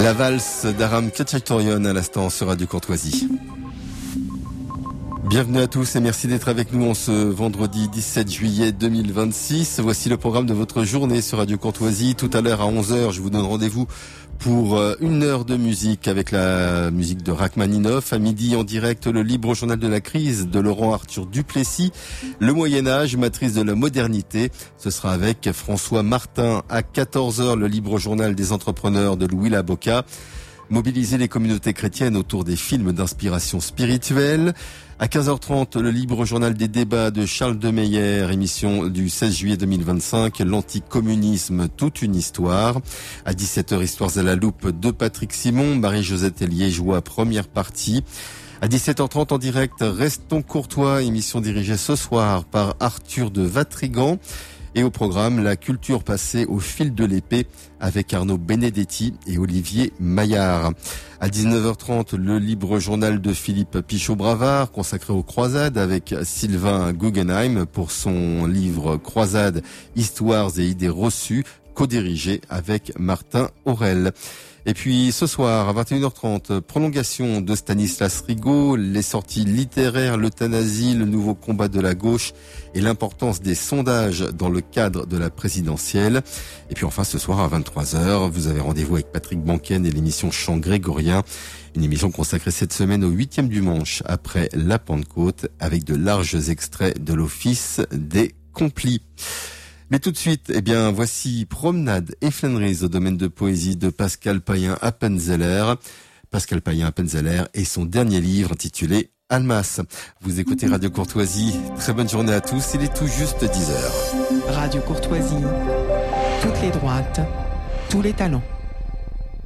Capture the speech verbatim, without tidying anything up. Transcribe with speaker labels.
Speaker 1: La valse d'Aram Khachaturian à l'instant sur Radio Courtoisie. Bienvenue à tous et merci d'être avec nous en ce vendredi dix-sept juillet deux mille vingt-six. Voici le programme de votre journée sur Radio Courtoisie. Tout à l'heure à onze heures, je vous donne rendez-vous pour une heure de musique avec la musique de Rachmaninoff. À midi, en direct, le libre journal de la crise de Laurent Arthur Duplessis. Le Moyen-Âge, matrice de la modernité. Ce sera avec François Martin. À quatorze heures, le libre journal des entrepreneurs de Louis Laboca. Mobiliser les communautés chrétiennes autour des films d'inspiration spirituelle. À quinze heures trente, le libre journal des débats de Charles de Meyer, émission du seize juillet deux mille vingt-cinq, l'anticommunisme, toute une histoire. À dix-sept heures, Histoires à la loupe de Patrick Simon, Marie-Josette Liégeois, première partie. À dix-sept heures trente en direct, Restons courtois, émission dirigée ce soir par Arthur de Vatrigan. Et au programme, la culture passée au fil de l'épée avec Arnaud Benedetti et Olivier Maillard. À dix-neuf heures trente, le libre journal de Philippe Pichot-Bravard consacré aux croisades avec Sylvain Guggenheim pour son livre Croisades, histoires et idées reçues, co-dirigé avec Martin Aurel. Et puis ce soir à vingt et une heures trente, prolongation de Stanislas Rigaud, les sorties littéraires, l'euthanasie, le nouveau combat de la gauche et l'importance des sondages dans le cadre de la présidentielle. Et puis enfin ce soir à vingt-trois heures, vous avez rendez-vous avec Patrick Banquen et l'émission Chant grégorien, une émission consacrée cette semaine au huitième du Manche après la Pentecôte avec de larges extraits de l'Office des Complis. Mais tout de suite, eh bien, voici Promenade et flâneries au domaine de poésie de Pascal Payen-Appenzeller. Pascal Payen-Appenzeller et son dernier livre intitulé Almas. Vous écoutez Radio Courtoisie. Très bonne journée à tous. Il est tout juste dix heures.
Speaker 2: Radio Courtoisie. Toutes les droites, tous les talents.